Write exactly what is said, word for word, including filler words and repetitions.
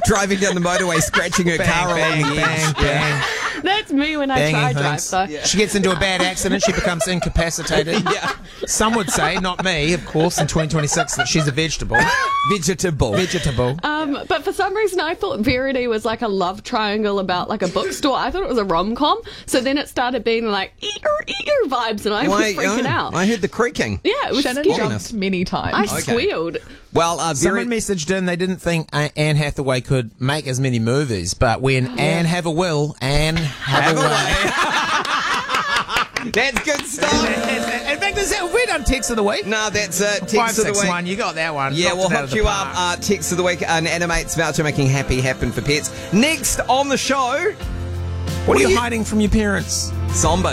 driving down the motorway, scratching her Bang, car bang, along the edge. bang, bang. That's me when I Banging try drive, things. though. Yeah. She gets into a bad accident, she becomes incapacitated. Yeah. Some would say, not me, of course, in twenty twenty-six, that she's a vegetable. Vegetable. Vegetable. Um, but for some reason, I thought Verity was like a love triangle about like a bookstore. I thought it was a rom-com. So then it started being like ear ear vibes, and I was Why- freaking oh, out. I heard the creaking. yeah, it was Shannon scary. jumped many times. I Okay. squealed. Well, uh, Someone very... messaged in they didn't think A- Anne Hathaway could make as many movies, but when Anne have a will, Anne have, Have a a way. That's good stuff. In fact, is that, have we done text of the week? No, that's it. Text Five of the six week. one, you got that one. Yeah, Knocked we'll it out hook of the you park. up. Uh, text of the week, an Animates voucher making happy happen for pets. Next on the show, What are you you- hiding from your parents? Zomba.